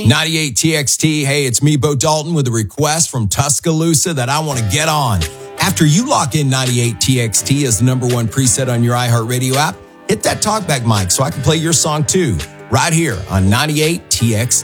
98 TXT. Hey, it's me, Bo Dalton, with a request from Tuscaloosa that I want to get on. After you lock in 98 TXT as the number one preset on your iHeartRadio app, hit that talkback mic so I can play your song too, right here on 98 TXT.